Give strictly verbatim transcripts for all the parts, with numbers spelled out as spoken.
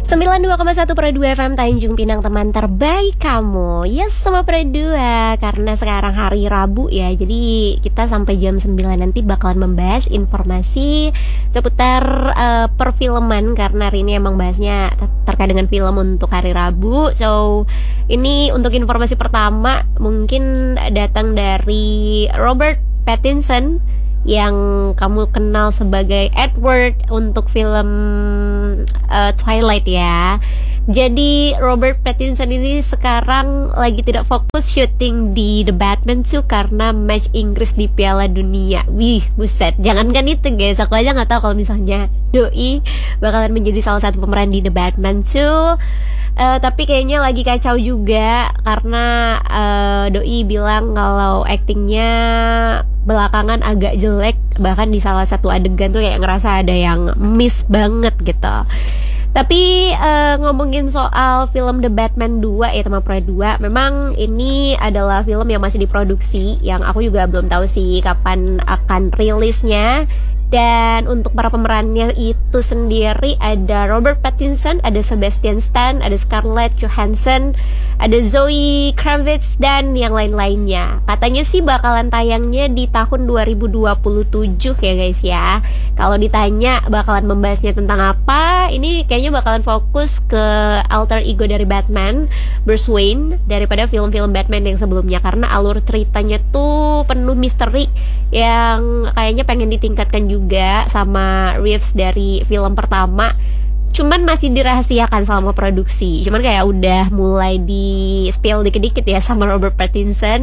sembilan puluh dua koma satu per dua F M Tanjung Pinang, teman terbaik kamu. Yes, sama per dua. Karena sekarang hari Rabu ya, jadi kita sampai jam sembilan nanti bakalan membahas informasi seputar uh, perfilman. Karena hari ini emang bahasnya terkait dengan film untuk hari Rabu. So, ini untuk informasi pertama mungkin datang dari Robert Pattinson yang kamu kenal sebagai Edward untuk film uh, Twilight ya. Jadi Robert Pattinson ini sekarang lagi tidak fokus syuting di The Batman two karena match Inggris di Piala Dunia. Wih, buset, jangankan itu guys, aku aja nggak tahu kalau misalnya Doi bakalan menjadi salah satu pemeran di The Batman two. Uh, tapi kayaknya lagi kacau juga karena uh, Doi bilang kalau aktingnya belakangan agak jelek, bahkan di salah satu adegan tuh kayak ngerasa ada yang miss banget gitu. Tapi uh, ngomongin soal film The Batman two ya teman pro dua, memang ini adalah film yang masih diproduksi, yang aku juga belum tahu sih kapan akan rilisnya. Dan untuk para pemerannya itu sendiri ada Robert Pattinson, ada Sebastian Stan, ada Scarlett Johansson, ada Zoe Kravitz, dan yang lain-lainnya. Katanya sih bakalan tayangnya di tahun dua ribu dua puluh tujuh ya guys ya. Kalau ditanya bakalan membahasnya tentang apa, ini kayaknya bakalan fokus ke alter ego dari Batman, Bruce Wayne, daripada film-film Batman yang sebelumnya. Karena alur ceritanya tuh penuh misteri yang kayaknya pengen ditingkatkan juga juga sama Reeves dari film pertama, cuman masih dirahasiakan selama produksi. Cuman kayak udah mulai di spill dikit-dikit ya sama Robert Pattinson,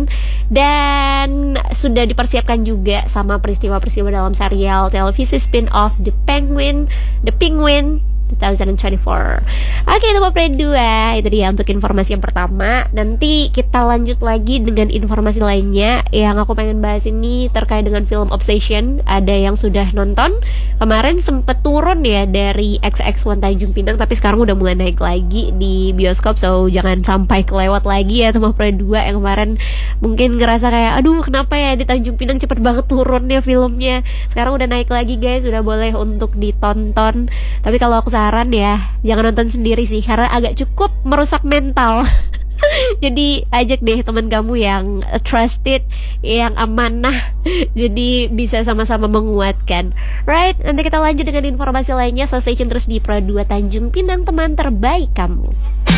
dan sudah dipersiapkan juga sama peristiwa-peristiwa dalam serial televisi spin-off The Penguin, The Penguin dua ribu dua puluh empat. Oke, itu per dua. Itu dia untuk informasi yang pertama. Nanti kita lanjut lagi dengan informasi lainnya. Yang aku pengen bahas ini terkait dengan film Obsession. Ada yang sudah nonton. Kemarin sempet turun ya dari X X one Tanjung Pinang, tapi sekarang udah mulai naik lagi di bioskop. So jangan sampai kelewat lagi ya teman per dua yang kemarin mungkin ngerasa kayak aduh kenapa ya di Tanjung Pinang cepet banget turunnya filmnya. Sekarang udah naik lagi guys, udah boleh untuk ditonton. Tapi kalau aku saran ya jangan nonton sendiri sih, karena agak cukup merusak mental. Jadi ajak deh teman kamu yang trusted, yang amanah, jadi bisa sama-sama menguatkan. Right, nanti kita lanjut dengan informasi lainnya. So stay tune terus di Pro dua Tanjung Pinang, teman terbaik kamu.